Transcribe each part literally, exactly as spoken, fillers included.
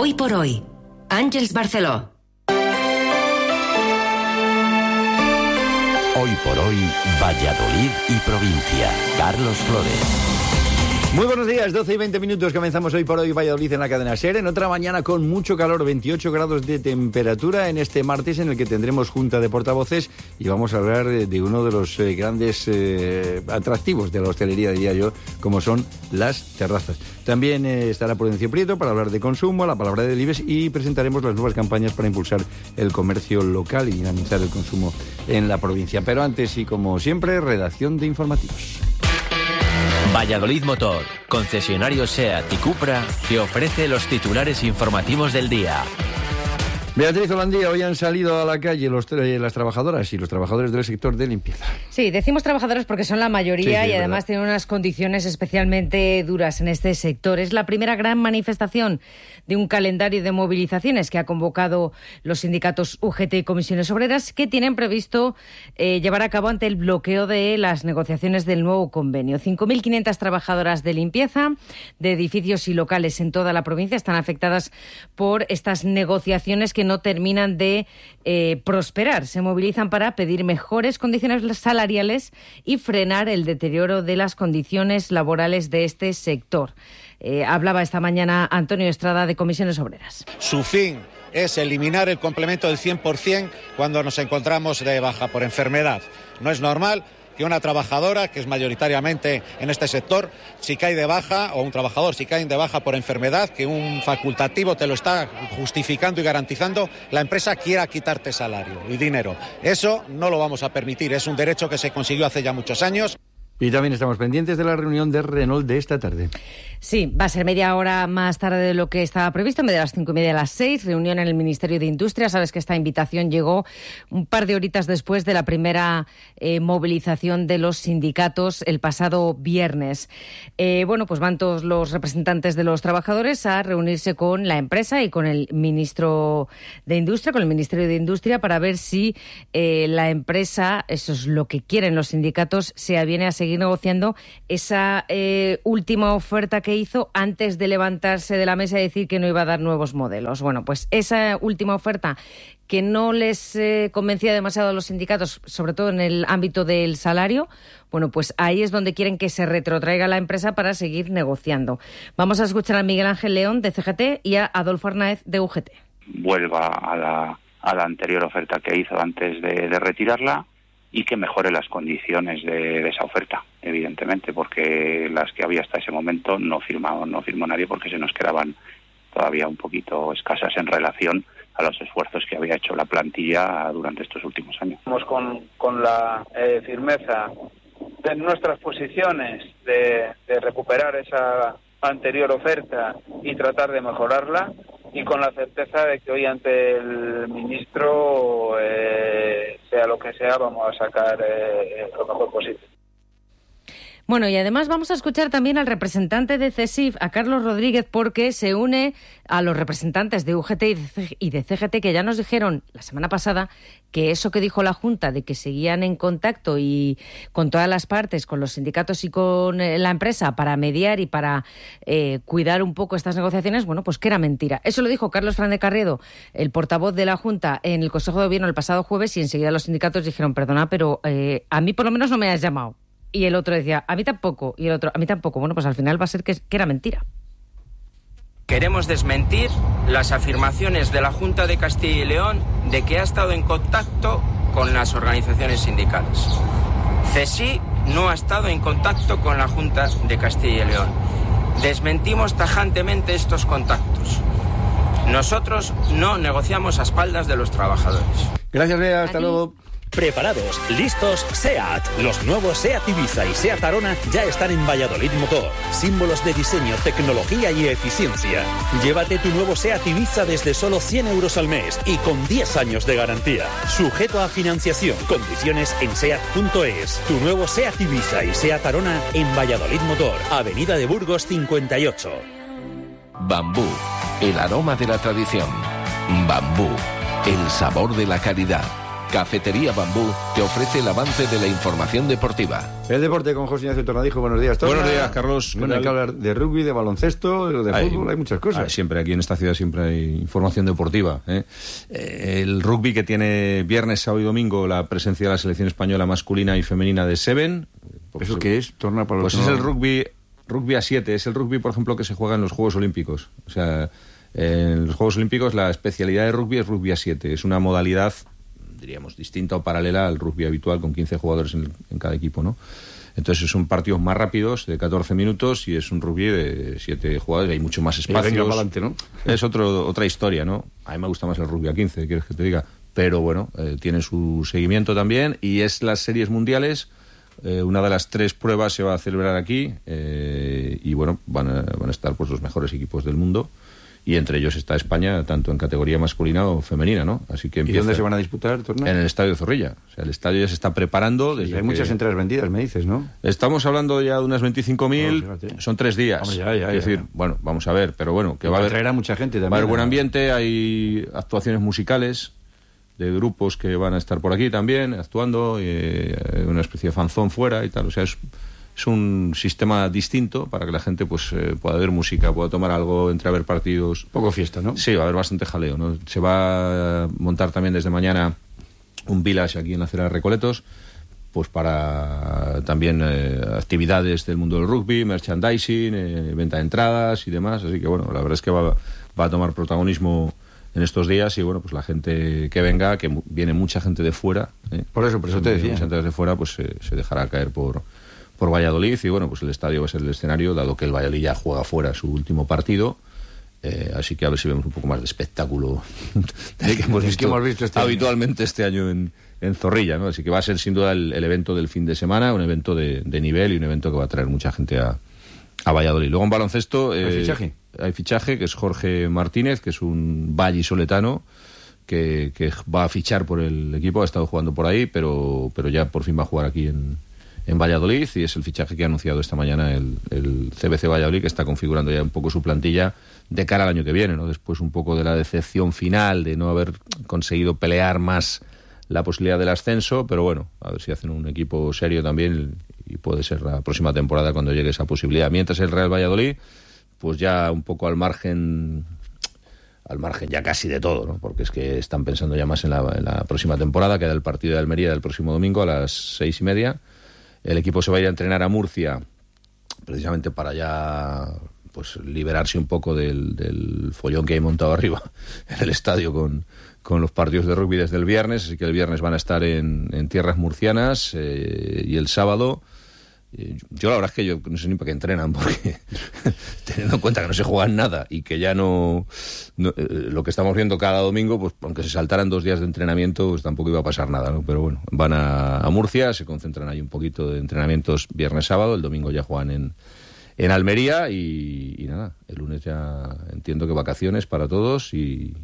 Hoy por hoy, Àngels Barceló. Hoy por hoy, Valladolid y provincia. Carlos Flores. Muy buenos días, doce y veinte minutos, comenzamos Hoy por Hoy Valladolid en la cadena SER, en otra mañana con mucho calor, veintiocho grados de temperatura en este martes en el que tendremos junta de portavoces y vamos a hablar de uno de los eh, grandes eh, atractivos de la hostelería, diría yo, como son las terrazas. También eh, estará Prudencio Prieto para hablar de consumo, la palabra del IBEX y presentaremos las nuevas campañas para impulsar el comercio local y dinamizar el consumo en la provincia. Pero antes y como siempre, redacción de informativos. Valladolid Motor, concesionario SEAT y Cupra, te ofrece los titulares informativos del día. Beatriz Holandía, hoy han salido a la calle los, eh, las trabajadoras y los trabajadores del sector de limpieza. Sí, decimos trabajadoras porque son la mayoría sí, sí, y además verdad. Tienen unas condiciones especialmente duras en este sector. Es la primera gran manifestación de un calendario de movilizaciones que ha convocado los sindicatos U G T y Comisiones Obreras, que tienen previsto eh, llevar a cabo ante el bloqueo de las negociaciones del nuevo convenio. cinco mil quinientas trabajadoras de limpieza de edificios y locales en toda la provincia están afectadas por estas negociaciones que no terminan de eh, prosperar. Se movilizan para pedir mejores condiciones salariales y frenar el deterioro de las condiciones laborales de este sector. Eh, hablaba esta mañana Antonio Estrada de Comisiones Obreras. Su fin es eliminar el complemento del cien por ciento cuando nos encontramos de baja por enfermedad. No es normal que una trabajadora, que es mayoritariamente en este sector, si cae de baja, o un trabajador, si cae de baja por enfermedad, que un facultativo te lo está justificando y garantizando, la empresa quiera quitarte salario y dinero. Eso no lo vamos a permitir, es un derecho que se consiguió hace ya muchos años. Y también estamos pendientes de la reunión de Renault de esta tarde. Sí, va a ser media hora más tarde de lo que estaba previsto, en vez de las cinco y media a las seis, reunión en el Ministerio de Industria. Sabes que esta invitación llegó un par de horitas después de la primera eh, movilización de los sindicatos el pasado viernes. Eh, bueno, pues van todos los representantes de los trabajadores a reunirse con la empresa y con el ministro de Industria, con el Ministerio de Industria, para ver si eh, la empresa, eso es lo que quieren los sindicatos, se aviene a seguir negociando esa eh, última oferta que hizo antes de levantarse de la mesa y decir que no iba a dar nuevos modelos. Bueno, pues esa última oferta que no les eh, convencía demasiado a los sindicatos, sobre todo en el ámbito del salario, bueno, pues ahí es donde quieren que se retrotraiga la empresa para seguir negociando. Vamos a escuchar a Miguel Ángel León de C G T y a Adolfo Arnaez de U G T. Vuelva a la, a la anterior oferta que hizo antes de, de retirarla y que mejore las condiciones de, de esa oferta, evidentemente, porque las que había hasta ese momento no firmó, no firmó nadie porque se nos quedaban todavía un poquito escasas en relación a los esfuerzos que había hecho la plantilla durante estos últimos años. Estamos con, con la eh, firmeza de nuestras posiciones de, de recuperar esa anterior oferta y tratar de mejorarla, y con la certeza de que hoy ante el ministro, eh, sea lo que sea, vamos a sacar eh, lo mejor posible. Bueno, y además vamos a escuchar también al representante de CESIF, a Carlos Rodríguez, porque se une a los representantes de U G T y de C G T, que ya nos dijeron la semana pasada que eso que dijo la Junta de que seguían en contacto y con todas las partes, con los sindicatos y con la empresa, para mediar y para eh, cuidar un poco estas negociaciones, bueno, pues que era mentira. Eso lo dijo Carlos Fernández Carriedo, el portavoz de la Junta, en el Consejo de Gobierno el pasado jueves, y enseguida los sindicatos dijeron, perdona, pero eh, a mí por lo menos no me has llamado. Y el otro decía, a mí tampoco, y el otro, a mí tampoco. Bueno, pues al final va a ser que, que era mentira. Queremos desmentir las afirmaciones de la Junta de Castilla y León de que ha estado en contacto con las organizaciones sindicales. CESI no ha estado en contacto con la Junta de Castilla y León. Desmentimos tajantemente estos contactos. Nosotros no negociamos a espaldas de los trabajadores. Gracias, Bea. Hasta luego. Preparados, listos, SEAT. Los nuevos SEAT Ibiza y SEAT Arona ya están en Valladolid Motor. Símbolos de diseño, tecnología y eficiencia. Llévate tu nuevo SEAT Ibiza desde solo cien euros al mes y con diez años de garantía. Sujeto a financiación. Condiciones en seat punto es. Tu nuevo SEAT Ibiza y SEAT Arona en Valladolid Motor. Avenida de Burgos cincuenta y ocho. Bambú, el aroma de la tradición. Bambú, el sabor de la calidad. Cafetería Bambú te ofrece el avance de la información deportiva. El deporte con José Ignacio Tornadijo. Buenos días, Torna. Buenos días, Carlos. Bueno, hay que hablar de rugby, de baloncesto, de hay, fútbol, hay muchas cosas. Hay, siempre aquí en esta ciudad siempre hay información deportiva. ¿eh? Eh, el rugby que tiene viernes, sábado y domingo la presencia de la selección española masculina y femenina de Seven. Pues, ¿eso qué es? Torna para los Pues es no... el rugby, rugby a siete. Es el rugby, por ejemplo, que se juega en los Juegos Olímpicos. O sea, en los Juegos Olímpicos la especialidad de rugby es rugby a siete. Es una modalidad, diríamos, distinta o paralela al rugby habitual con quince jugadores en, en cada equipo, ¿no? Entonces son partidos más rápidos, de catorce minutos, y es un rugby de siete jugadores, hay mucho más espacios. Venga, adelante, ¿no? Es otro, otra historia, ¿no? A mí me gusta más el rugby a quince, ¿quieres que te diga? Pero bueno, eh, tiene su seguimiento también, y es las series mundiales. Eh, una de las tres pruebas se va a celebrar aquí, eh, y bueno, van a, van a estar pues los mejores equipos del mundo. Y entre ellos está España, tanto en categoría masculina o femenina, ¿no? Así que empieza. ¿Y dónde se van a disputar el torneo? En el Estadio Zorrilla. O sea, el estadio ya se está preparando. Desde y hay que... muchas entradas vendidas, me dices, ¿no? Estamos hablando ya de unas veinticinco mil. Oh, son tres días. Hombre, ya, ya, es ya, decir, ya. bueno, vamos a ver, pero bueno, que y va a haber. traer a mucha gente también. Va a haber buen ambiente, hay actuaciones musicales de grupos que van a estar por aquí también, actuando, y una especie de fanzón fuera y tal. O sea, es. Es un sistema distinto para que la gente pues eh, pueda ver música, pueda tomar algo, entre a ver partidos. Poco fiesta, ¿no? Sí, va a haber bastante jaleo, ¿no? Se va a montar también desde mañana un village aquí en la acera de Recoletos, pues para también eh, actividades del mundo del rugby, merchandising, eh, venta de entradas y demás. Así que bueno, la verdad es que va, va a tomar protagonismo en estos días, y bueno, pues la gente que venga, que viene mucha gente de fuera. ¿eh? Por eso, por eso te decía. Mucha gente de fuera, pues eh, se dejará caer por... por Valladolid, y bueno, pues el estadio va a ser el escenario, dado que el Valladolid ya juega fuera su último partido, eh, así que a ver si vemos un poco más de espectáculo de que hemos visto, que hemos visto este habitualmente año. este año en, en Zorrilla, ¿no? Así que va a ser sin duda el, el evento del fin de semana, un evento de, de nivel y un evento que va a traer mucha gente a, a Valladolid. Luego en baloncesto eh, ¿hay fichaje? Hay fichaje, que es Jorge Martínez, que es un vallisoletano que, que va a fichar por el equipo, ha estado jugando por ahí, pero, pero ya por fin va a jugar aquí en en Valladolid, y es el fichaje que ha anunciado esta mañana el, el C B C Valladolid, que está configurando ya un poco su plantilla de cara al año que viene, ¿no? Después un poco de la decepción final de no haber conseguido pelear más la posibilidad del ascenso, pero bueno, a ver si hacen un equipo serio también, y puede ser la próxima temporada cuando llegue esa posibilidad. Mientras el Real Valladolid, pues ya un poco al margen al margen ya casi de todo, ¿no? Porque es que están pensando ya más en la, en la próxima temporada. Queda el partido de Almería del próximo domingo a las seis y media. El equipo se va a ir a entrenar a Murcia, precisamente para ya pues liberarse un poco del, del follón que hay montado arriba en el estadio con, con los partidos de rugby desde el viernes. Así que el viernes van a estar en, en tierras murcianas, eh, y el sábado... Yo la verdad es que yo no sé ni para qué entrenan, porque teniendo en cuenta que no se juegan nada y que ya no, no eh, lo que estamos viendo cada domingo, pues aunque se saltaran dos días de entrenamiento, pues tampoco iba a pasar nada, ¿no? Pero bueno, van a, a Murcia, se concentran ahí un poquito de entrenamientos viernes, sábado, el domingo ya juegan en, en Almería, y, y nada, el lunes ya entiendo que vacaciones para todos, y...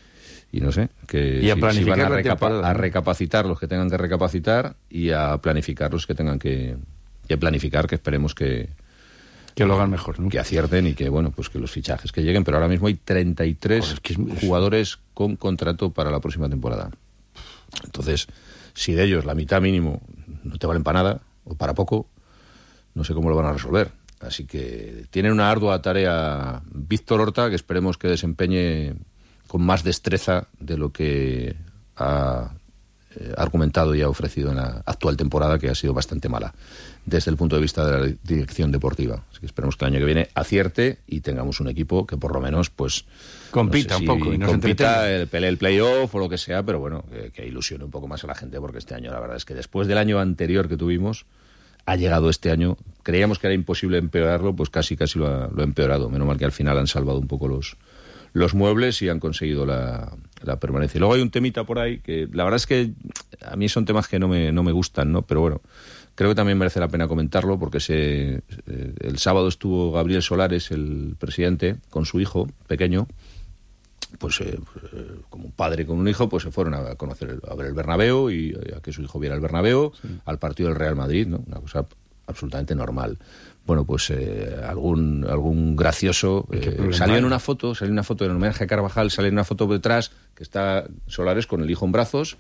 y no sé, que y a, si, planificar si van a, la recapa- a recapacitar los que tengan que recapacitar, y a planificar los que tengan que... y a planificar, que esperemos que que lo hagan mejor, ¿no? Que acierten, y que bueno, pues que los fichajes que lleguen. Pero ahora mismo hay treinta y tres oh, es que es... jugadores con contrato para la próxima temporada. Entonces, si de ellos la mitad mínimo no te valen para nada o para poco, no sé cómo lo van a resolver. Así que tienen una ardua tarea Víctor Horta, que esperemos que desempeñe con más destreza de lo que ha eh, argumentado y ha ofrecido en la actual temporada, que ha sido bastante mala desde el punto de vista de la dirección deportiva. Así que esperemos que el año que viene acierte y tengamos un equipo que por lo menos pues compita no sé si un poco y nos compita, el, pelee el playoff o lo que sea, pero bueno, que, que ilusione un poco más a la gente, porque este año la verdad es que después del año anterior que tuvimos, ha llegado este año, creíamos que era imposible empeorarlo, pues casi casi lo ha, lo ha empeorado. Menos mal que al final han salvado un poco los los muebles y han conseguido la, la permanencia. Y luego hay un temita por ahí que la verdad es que a mí son temas que no me, no me gustan, ¿no? Pero bueno, creo que también merece la pena comentarlo, porque se, eh, el sábado estuvo Gabriel Solares, el presidente, con su hijo pequeño, pues eh, como un padre con un hijo, pues se fueron a conocer, a ver el Bernabéu y a que su hijo viera el Bernabéu, sí, al partido del Real Madrid, ¿no? Una cosa absolutamente normal. Bueno, pues eh, algún algún gracioso eh, salió en una foto, salió en una foto en homenaje a Carvajal, salió en una foto detrás que está Solares con el hijo en brazos,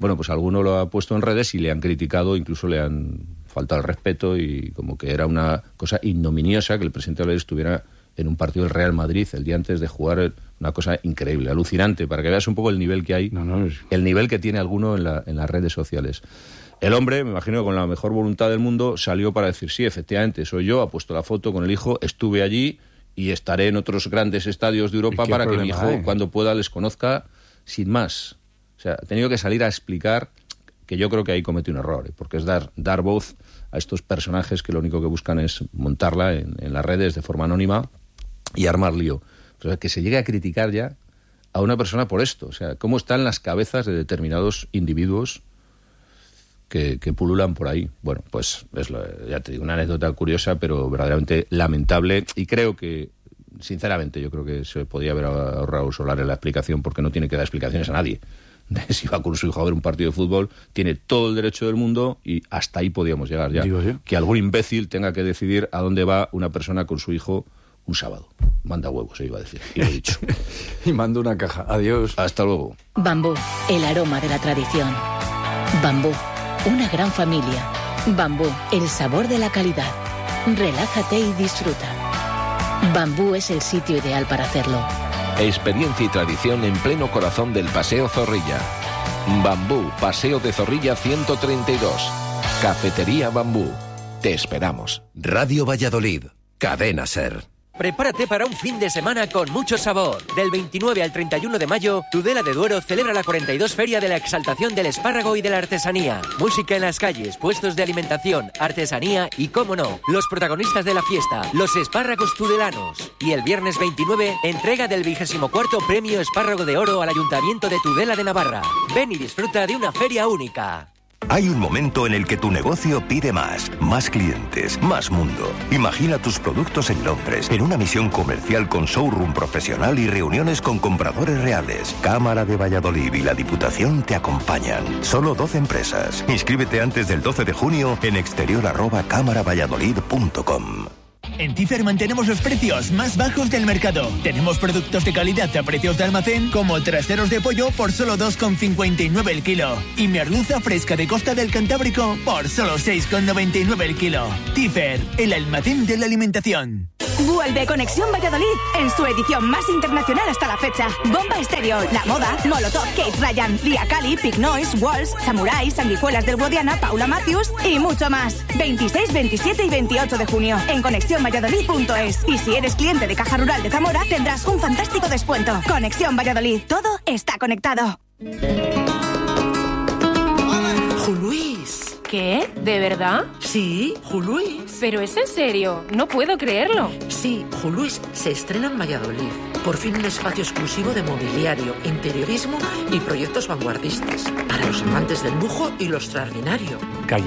Bueno, pues alguno lo ha puesto en redes y le han criticado, incluso le han faltado el respeto y como que era una cosa ignominiosa que el presidente Valladolid estuviera en un partido del Real Madrid el día antes de jugar, una cosa increíble, alucinante, para que veas un poco el nivel que hay, no, no, es... el nivel que tiene alguno en, la, en las redes sociales. El hombre, me imagino que con la mejor voluntad del mundo, salió para decir, sí, efectivamente, soy yo, ha puesto la foto con el hijo, estuve allí y estaré en otros grandes estadios de Europa para que mi hijo, hay? cuando pueda, les conozca sin más. O sea, ha tenido que salir a explicar que yo creo que ahí comete un error, ¿eh? Porque es dar, dar voz a estos personajes que lo único que buscan es montarla en, en las redes de forma anónima y armar lío. Pero que se llegue a criticar ya a una persona por esto. O sea, cómo están las cabezas de determinados individuos que, que pululan por ahí. Bueno, pues es lo, ya te digo, una anécdota curiosa, pero verdaderamente lamentable. Y creo que, sinceramente, yo creo que se podría haber ahorrado Solar en la explicación, porque no tiene que dar explicaciones a nadie. Si va con su hijo a ver un partido de fútbol, tiene todo el derecho del mundo y hasta ahí podíamos llegar ya. Digo, ¿sí? Que algún imbécil tenga que decidir a dónde va una persona con su hijo un sábado. Manda huevos, se iba a decir, y lo he dicho. Y mando una caja. Adiós. Hasta luego. Bambú, el aroma de la tradición. Bambú, una gran familia. Bambú, el sabor de la calidad. Relájate y disfruta. Bambú es el sitio ideal para hacerlo. Experiencia y tradición en pleno corazón del Paseo Zorrilla. Bambú, Paseo de Zorrilla ciento treinta y dos. Cafetería Bambú. Te esperamos. Radio Valladolid. Cadena SER. Prepárate para un fin de semana con mucho sabor. Del veintinueve al treinta y uno de mayo, Tudela de Duero celebra la cuarenta y dos Feria de la Exaltación del Espárrago y de la Artesanía. Música en las calles, puestos de alimentación, artesanía y, cómo no, los protagonistas de la fiesta, los espárragos tudelanos. Y el viernes veintinueve, entrega del vigésimo cuarto Premio Espárrago de Oro al Ayuntamiento de Tudela de Navarra. Ven y disfruta de una feria única. Hay un momento en el que tu negocio pide más, más clientes, más mundo. Imagina tus productos en Londres, en una misión comercial con showroom profesional y reuniones con compradores reales. Cámara de Valladolid y la Diputación te acompañan. Solo doce empresas. Inscríbete antes del doce de junio en exterior arroba cámara valladolid punto com. En Tifer mantenemos los precios más bajos del mercado. Tenemos productos de calidad a precios de almacén, como traseros de pollo por solo dos con cincuenta y nueve el kilo y merluza fresca de Costa del Cantábrico por solo seis con noventa y nueve el kilo. Tifer, el almacén de la alimentación. Vuelve Conexión Valladolid en su edición más internacional hasta la fecha. Bomba Estéreo, La Moda, Molotov, Kate Ryan, Lia Kali, Pig Noise, Walls, Samurai, Sanguijuelas del Guadiana, Paula Matthews y mucho más. veintiséis, veintisiete y veintiocho de junio en conexión valladolid punto es. Y si eres cliente de Caja Rural de Zamora, tendrás un fantástico descuento. Conexión Valladolid, todo está conectado. Juluis. ¿Qué? ¿De verdad? Sí, Juluis. Pero es en serio, no puedo creerlo. Sí, Juluis se estrena en Valladolid. Por fin un espacio exclusivo de mobiliario, interiorismo y proyectos vanguardistas. Para los amantes del lujo y lo extraordinario. Calle